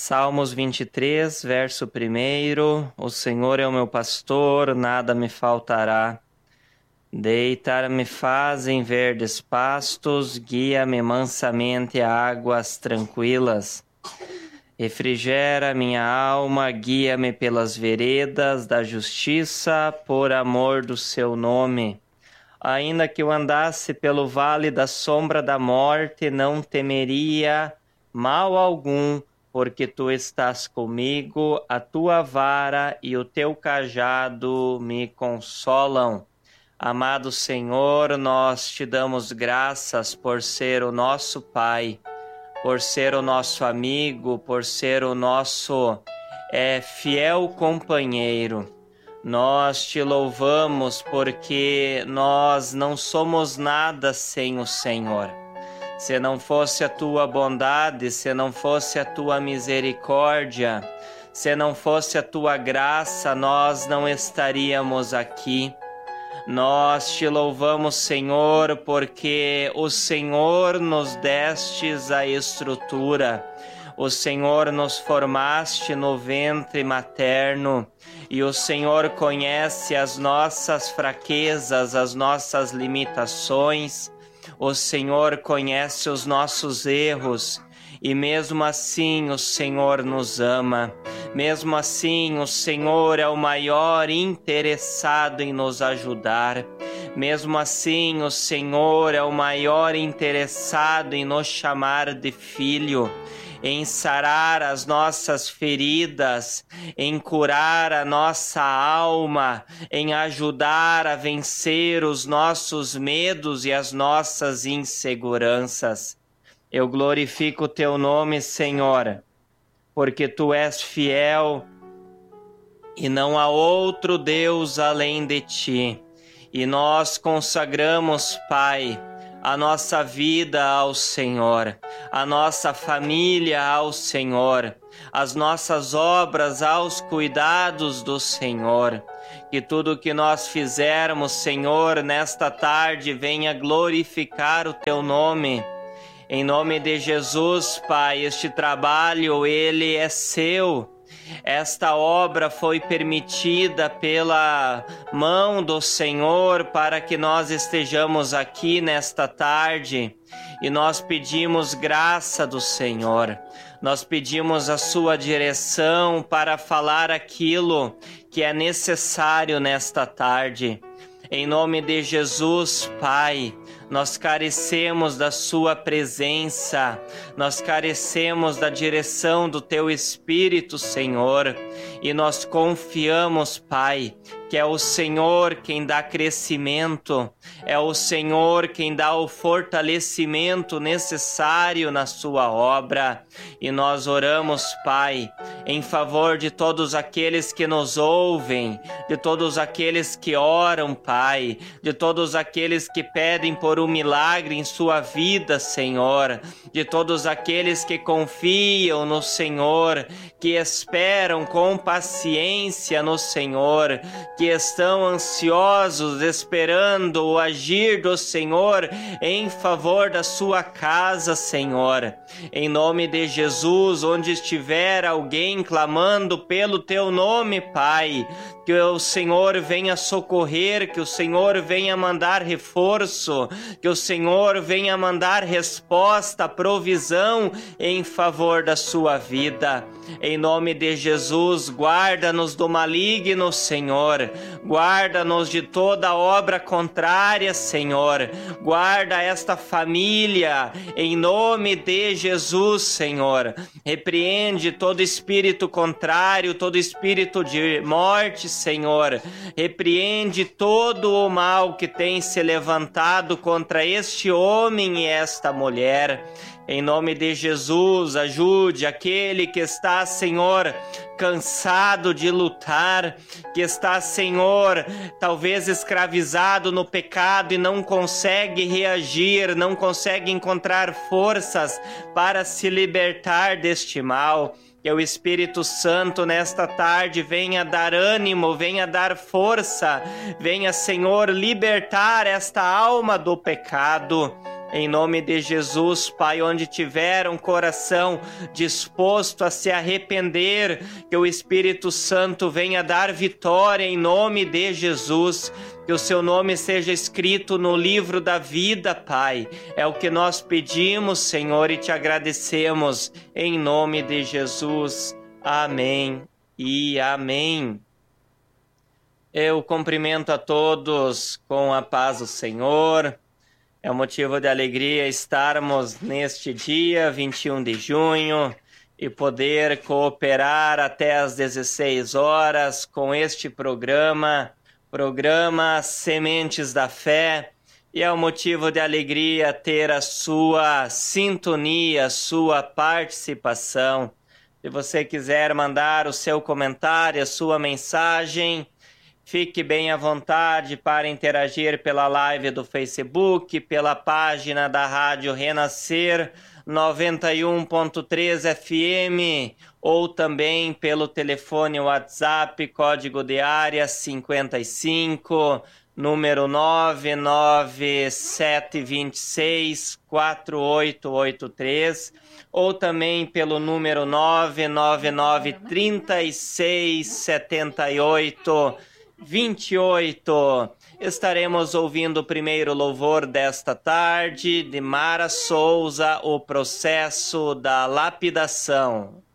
Salmos 23, verso 1. O Senhor é o meu pastor, nada me faltará. Deitar-me faz em verdes pastos, guia-me mansamente a águas tranquilas. Refrigera minha alma, guia-me pelas veredas da justiça, por amor do seu nome. Ainda que eu andasse pelo vale da sombra da morte, não temeria mal algum, porque tu estás comigo, a tua vara e o teu cajado me consolam. Amado Senhor, nós te damos graças por ser o nosso Pai, por ser o nosso amigo, por ser o nosso fiel companheiro. Nós te louvamos porque nós não somos nada sem o Senhor. Se não fosse a tua bondade, se não fosse a tua misericórdia, se não fosse a tua graça, nós não estaríamos aqui. Nós te louvamos, Senhor, porque o Senhor nos destes a estrutura. O Senhor nos formaste no ventre materno e o Senhor conhece as nossas fraquezas, as nossas limitações. O Senhor conhece os nossos erros e mesmo assim o Senhor nos ama. Mesmo assim o Senhor é o maior interessado em nos ajudar. Mesmo assim o Senhor é o maior interessado em nos chamar de filho, em sarar as nossas feridas, em curar a nossa alma, em ajudar a vencer os nossos medos e as nossas inseguranças. Eu glorifico o teu nome, Senhor, porque tu és fiel e não há outro Deus além de ti. E nós consagramos, Pai, a nossa vida ao Senhor, a nossa família ao Senhor, as nossas obras aos cuidados do Senhor. Que tudo que nós fizermos, Senhor, nesta tarde venha glorificar o teu nome. Em nome de Jesus, Pai, este trabalho, ele é seu. Esta obra foi permitida pela mão do Senhor para que nós estejamos aqui nesta tarde e nós pedimos graça do Senhor. Nós pedimos a sua direção para falar aquilo que é necessário nesta tarde. Em nome de Jesus, Pai, nós carecemos da sua presença, nós carecemos da direção do teu Espírito, Senhor, e nós confiamos, Pai, que é o Senhor quem dá crescimento, é o Senhor quem dá o fortalecimento necessário na sua obra. E nós oramos, Pai, em favor de todos aqueles que nos ouvem, de todos aqueles que oram, Pai, de todos aqueles que pedem por um milagre em sua vida, Senhor, de todos aqueles que confiam no Senhor, que esperam com paciência no Senhor, que estão ansiosos esperando o agir do Senhor em favor da sua casa, Senhor. Em nome de Jesus, onde estiver alguém clamando pelo teu nome, Pai, que o Senhor venha socorrer, que o Senhor venha mandar reforço, que o Senhor venha mandar resposta, provisão em favor da sua vida. Em nome de Jesus, guarda-nos do maligno, Senhor. Guarda-nos de toda obra contrária, Senhor. Guarda esta família, em nome de Jesus, Senhor. Repreende todo espírito contrário, todo espírito de morte, Senhor. Repreende todo o mal que tem se levantado contra este homem e esta mulher. Em nome de Jesus, ajude aquele que está, Senhor, cansado de lutar, que está, Senhor, talvez escravizado no pecado e não consegue reagir, não consegue encontrar forças para se libertar deste mal. Que o Espírito Santo nesta tarde venha dar ânimo, venha dar força, venha, Senhor, libertar esta alma do pecado. Em nome de Jesus, Pai, onde tiver um coração disposto a se arrepender, que o Espírito Santo venha dar vitória em nome de Jesus. Que o seu nome seja escrito no livro da vida, Pai. É o que nós pedimos, Senhor, e te agradecemos. Em nome de Jesus. Amém e amém. Eu cumprimento a todos com a paz do Senhor. É um motivo de alegria estarmos neste dia, 21 de junho, e poder cooperar até às 16 horas com este programa Sementes da Fé. E é um motivo de alegria ter a sua sintonia, a sua participação. Se você quiser mandar o seu comentário, a sua mensagem, fique bem à vontade para interagir pela live do Facebook, pela página da Rádio Renascer 91.3 FM, ou também pelo telefone WhatsApp, código de área 55, número 997264883, ou também pelo número 999367828. Estaremos ouvindo o primeiro louvor desta tarde, de Mara Souza, O Processo da Lapidação.